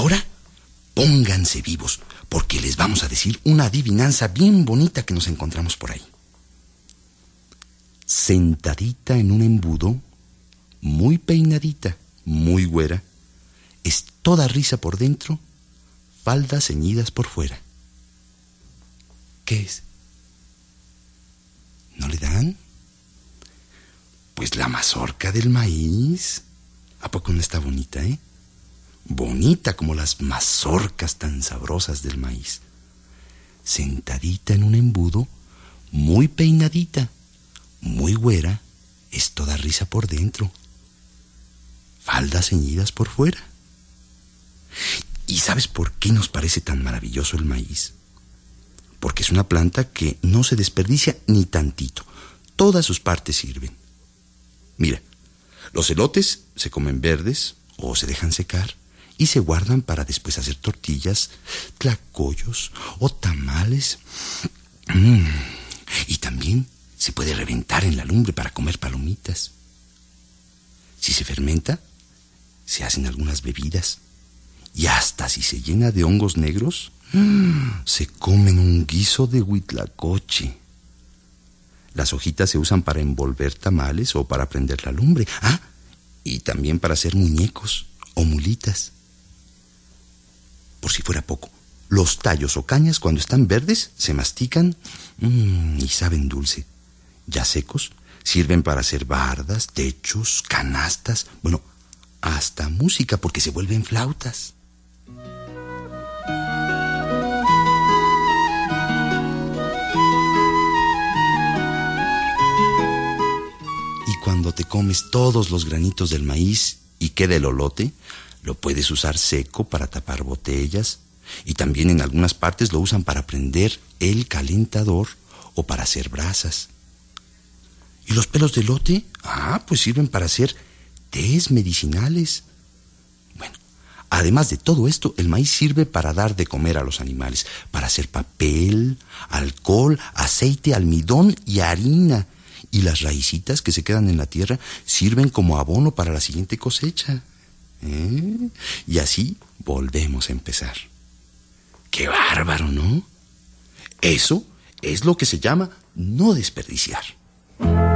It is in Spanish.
ahora pónganse vivos, porque les vamos a decir una adivinanza bien bonita que nos encontramos por ahí. Sentadita en un embudo, muy peinadita, muy güera, es toda risa por dentro, faldas ceñidas por fuera. ¿Qué es? ¿No le dan? Pues la mazorca del maíz. ¿A poco no está bonita, Bonita como las mazorcas tan sabrosas del maíz. Sentadita en un embudo, muy peinadita, muy güera, es toda risa por dentro, faldas ceñidas por fuera. ¿Y sabes por qué nos parece tan maravilloso el maíz? Porque es una planta que no se desperdicia ni tantito. Todas sus partes sirven. Mira, los elotes se comen verdes o se dejan secar y se guardan para después hacer tortillas, tlacoyos o tamales. Y también se puede reventar en la lumbre para comer palomitas. Si se fermenta, se hacen algunas bebidas. Y hasta si se llena de hongos negros, se comen un guiso de huitlacoche. Las hojitas se usan para envolver tamales o para prender la lumbre. Y también para hacer muñecos o mulitas. Por si fuera poco, los tallos o cañas cuando están verdes se mastican y saben dulce. Ya secos, sirven para hacer bardas, techos, canastas, hasta música porque se vuelven flautas. Y cuando te comes todos los granitos del maíz y queda el olote, lo puedes usar seco para tapar botellas y también en algunas partes lo usan para prender el calentador o para hacer brasas. ¿Y los pelos de elote? Pues sirven para hacer tés medicinales. Bueno, además de todo esto, el maíz sirve para dar de comer a los animales, para hacer papel, alcohol, aceite, almidón y harina. Y las raícitas que se quedan en la tierra sirven como abono para la siguiente cosecha. Y así volvemos a empezar. ¡Qué bárbaro!, ¿no? Eso es lo que se llama no desperdiciar.